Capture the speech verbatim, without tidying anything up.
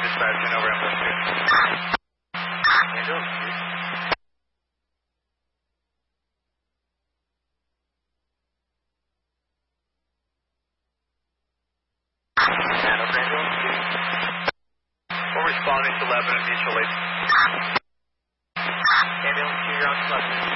dispatch, turn over ambulance two. Ambulance two. Hanover ambulance two. We're responding to eleven and mutual aid. Ambulance two, you're on eleven.